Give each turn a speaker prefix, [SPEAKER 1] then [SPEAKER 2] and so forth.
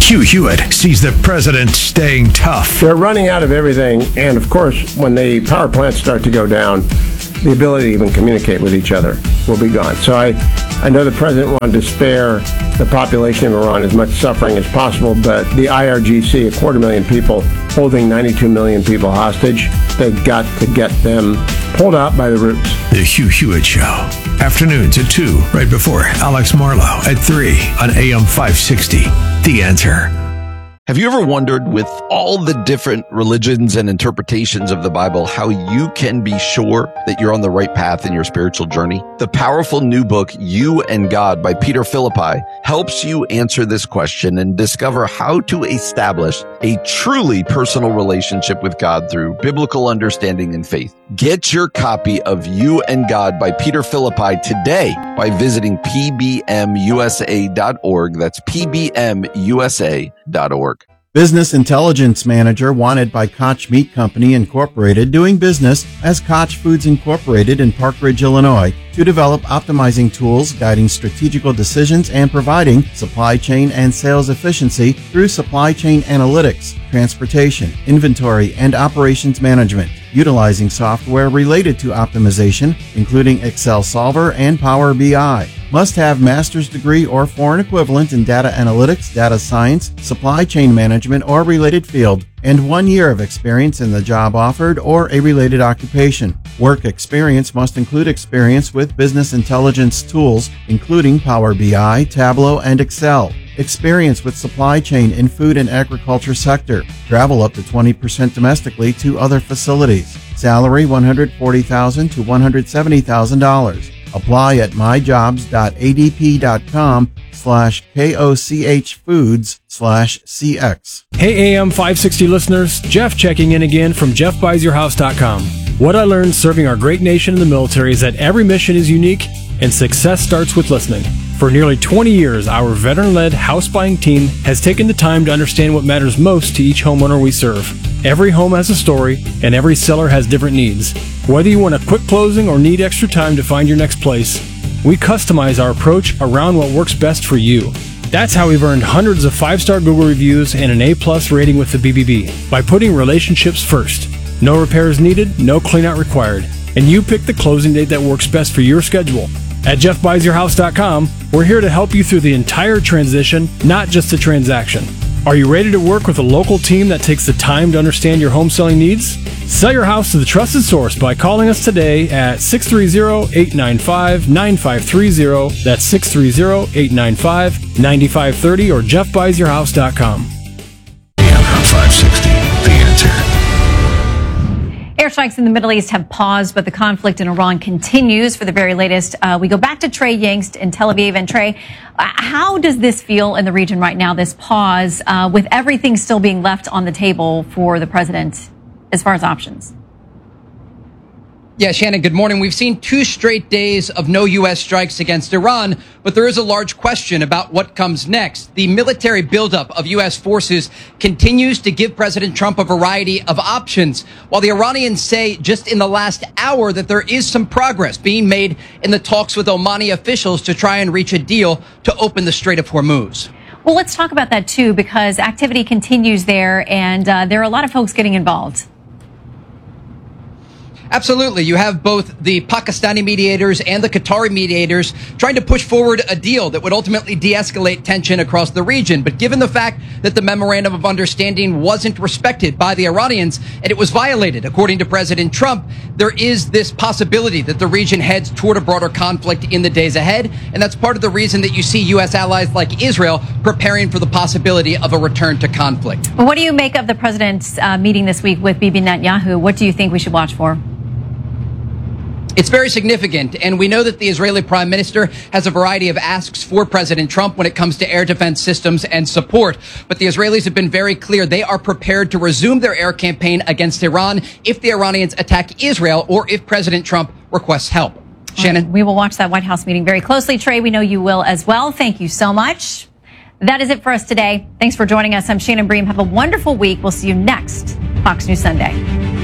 [SPEAKER 1] Hugh Hewitt sees the president staying tough.
[SPEAKER 2] They're running out of everything, and of course, when the power plants start to go down, the ability to even communicate with each other will be gone. So I know the president wanted to spare the population of Iran as much suffering as possible, but the IRGC, 250,000 people, holding 92 million people hostage, they've got to get them pulled out by the roots.
[SPEAKER 1] The Hugh Hewitt Show. Afternoons at 2, right before Alex Marlowe at 3 on AM 560. The Answer.
[SPEAKER 3] Have you ever wondered, with all the different religions and interpretations of the Bible, how you can be sure that you're on the right path in your spiritual journey? The powerful new book, You and God by Peter Philippi, helps you answer this question and discover how to establish a truly personal relationship with God through biblical understanding and faith. Get your copy of You and God by Peter Philippi today by visiting pbmusa.org. That's pbmusa.org.
[SPEAKER 4] Business Intelligence Manager wanted by Koch Meat Company Incorporated, doing business as Koch Foods Incorporated in Park Ridge, Illinois, to develop optimizing tools, guiding strategical decisions, and providing supply chain and sales efficiency through supply chain analytics, transportation, inventory, and operations management, utilizing software related to optimization, including Excel Solver and Power BI. Must have master's degree or foreign equivalent in data analytics, data science, supply chain management, or related field, and 1 year of experience in the job offered or a related occupation. Work experience must include experience with business intelligence tools, including Power BI, Tableau, and Excel. Experience with supply chain in food and agriculture sector. Travel up to 20% domestically to other facilities. Salary $140,000 to $170,000. Apply at myjobs.adp.com/KOCHfoods/CX.
[SPEAKER 5] Hey AM 560 listeners, Jeff checking in again from JeffBuysYourHouse.com. What I learned serving our great nation in the military is that every mission is unique and success starts with listening. For nearly 20 years, our veteran-led house buying team has taken the time to understand what matters most to each homeowner we serve. Every home has a story, and every seller has different needs. Whether you want a quick closing or need extra time to find your next place, we customize our approach around what works best for you. That's how we've earned hundreds of 5-star Google reviews and an A+ rating with the BBB, by putting relationships first. No repairs needed, no cleanout required, and you pick the closing date that works best for your schedule. At JeffBuysYourHouse.com, we're here to help you through the entire transition, not just the transaction. Are you ready to work with a local team that takes the time to understand your home selling needs? Sell your house to the trusted source by calling us today at 630-895-9530. That's 630-895-9530 or JeffBuysYourHouse.com.
[SPEAKER 1] AM 560. The Answer.
[SPEAKER 6] Airstrikes in the Middle East have paused, but the conflict in Iran continues. For the very latest, we go back to Trey Yingst in Tel Aviv. And Trey, how does this feel in the region right now, this pause, with everything still being left on the table for the president as far as options?
[SPEAKER 7] Yeah, Shannon, good morning. We've seen 2 straight days of no U.S. strikes against Iran, but there is a large question about what comes next. The military buildup of U.S. forces continues to give President Trump a variety of options, while the Iranians say just in the last hour that there is some progress being made in the talks with Omani officials to try and reach a deal to open the Strait of Hormuz.
[SPEAKER 6] Well, let's talk about that, too, because activity continues there, and there are a lot of folks getting involved.
[SPEAKER 7] Absolutely. You have both the Pakistani mediators and the Qatari mediators trying to push forward a deal that would ultimately de-escalate tension across the region. But given the fact that the memorandum of understanding wasn't respected by the Iranians and it was violated, according to President Trump, there is this possibility that the region heads toward a broader conflict in the days ahead. And that's part of the reason that you see U.S. allies like Israel preparing for the possibility of a return to conflict.
[SPEAKER 6] Well, what do you make of the president's meeting this week with Bibi Netanyahu? What do you think we should watch for?
[SPEAKER 7] It's very significant, and we know that the Israeli prime minister has a variety of asks for President Trump when it comes to air defense systems and support. But the Israelis have been very clear they are prepared to resume their air campaign against Iran if the Iranians attack Israel or if President Trump requests help. Shannon?
[SPEAKER 6] Right. We will watch that White House meeting very closely. Trey, we know you will as well. Thank you so much. That is it for us today. Thanns for joining us. I'm Shannon Bream. Have a wonderful week. We'll see you next Fox News Sunday.